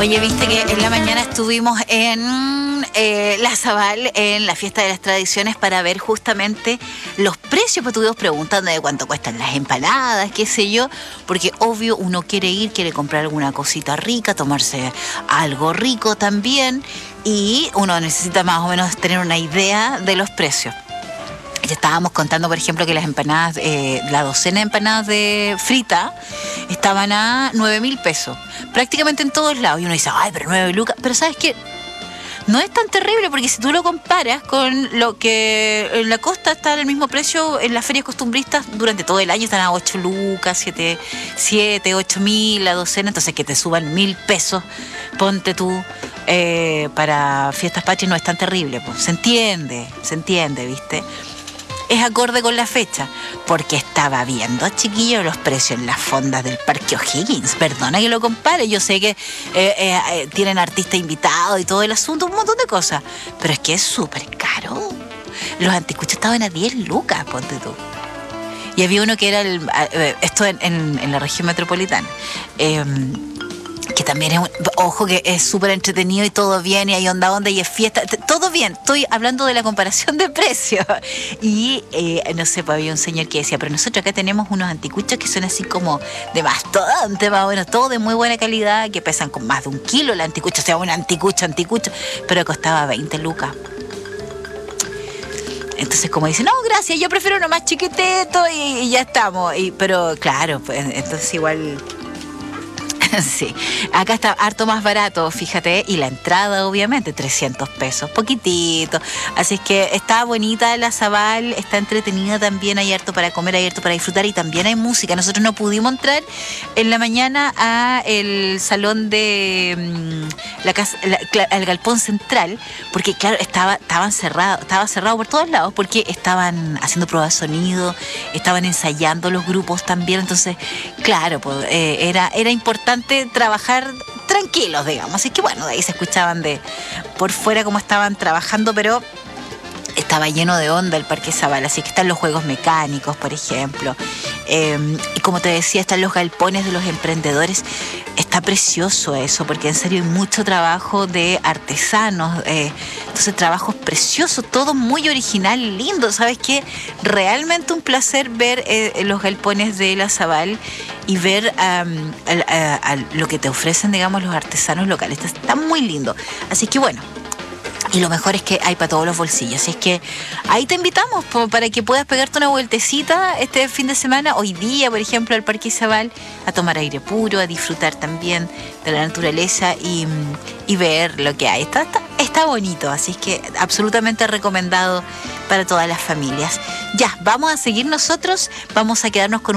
Oye, viste que en la mañana estuvimos en La Zabal, en la Fiesta de las Tradiciones, para ver justamente los precios, pues estuvimos preguntando de cuánto cuestan las empanadas, qué sé yo, porque obvio uno quiere ir, quiere comprar alguna cosita rica, tomarse algo rico también, y uno necesita más o menos tener una idea de los precios. Ya estábamos contando, por ejemplo, que las empanadas, la docena de empanadas de frita estaban a 9.000 pesos, prácticamente en todos lados. Y uno dice, ay, pero 9 lucas. Pero ¿sabes qué? No es tan terrible, porque si tú lo comparas con lo que en la costa está al mismo precio, en las ferias costumbristas durante todo el año están a 8 lucas, 7, 8.000 la docena. Entonces que te suban 1.000 pesos, ponte tú, para fiestas patrias, no es tan terrible, pues. Se entiende, ¿viste? Es acorde con la fecha, porque estaba viendo, chiquillos, los precios en las fondas del Parque O'Higgins. Perdona que lo compare, yo sé que tienen artistas invitados y todo el asunto, un montón de cosas, pero es que es súper caro. Los anticuchos estaban a 10 lucas, ponte tú. Y había uno que era esto en la región metropolitana, que también es ojo, que es súper entretenido y todo bien, y hay onda y es fiesta, todo bien. Estoy hablando de la comparación de precios. Y no sé, pues había un señor que decía, pero nosotros acá tenemos unos anticuchos que son así como de mastodonte, más bueno, todo de muy buena calidad, que pesan con más de 1 kilo el anticucho, o sea, un anticucho, pero costaba 20 lucas. Entonces, como dice, no, gracias, yo prefiero uno más chiquitito y ya estamos. Pero claro, pues entonces igual... Sí, acá está harto más barato, fíjate, y la entrada obviamente 300 pesos, poquitito. Así es que está bonita la Zabal, está entretenida también, hay harto para comer, hay harto para disfrutar, y también hay música. Nosotros no pudimos entrar en la mañana a el salón de la casa, al galpón central, porque claro, estaba cerrado por todos lados, porque estaban haciendo pruebas de sonido, estaban ensayando los grupos también. Entonces, claro, pues, era importante trabajar tranquilos, digamos. Así que bueno, de ahí se escuchaban por fuera cómo estaban trabajando, pero estaba lleno de onda el Parque Zabal. Así que están los juegos mecánicos, por ejemplo, y como te decía, están los galpones de los emprendedores. Está precioso eso, porque en serio hay mucho trabajo de artesanos, entonces trabajos preciosos, todo muy original y lindo. ¿Sabes qué? Realmente un placer ver los galpones de la Zabal y ver lo que te ofrecen, digamos, los artesanos locales. Está muy lindo. Así que bueno, y lo mejor es que hay para todos los bolsillos. Así es que ahí te invitamos para que puedas pegarte una vueltecita este fin de semana, hoy día, por ejemplo, al Parque Zabal, a tomar aire puro, a disfrutar también de la naturaleza y ver lo que hay. Está bonito, así es que absolutamente recomendado para todas las familias. Ya, vamos a seguir nosotros, vamos a quedarnos con